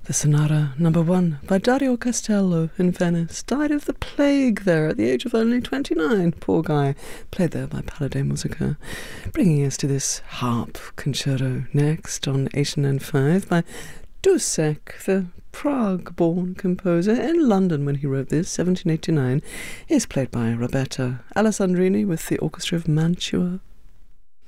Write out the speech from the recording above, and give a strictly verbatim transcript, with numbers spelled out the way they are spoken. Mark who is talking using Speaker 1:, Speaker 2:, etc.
Speaker 1: The Sonata Number One by Dario Castello in Venice. Died of the plague there at the age of only twenty-nine. Poor guy. Played there by Palade Musica. Bringing us to this harp concerto next on eight and N five by Dussek, the Prague-born composer in London when he wrote this, seventeen eighty-nine. Is played by Roberta Alessandrini with the Orchestra of Mantua.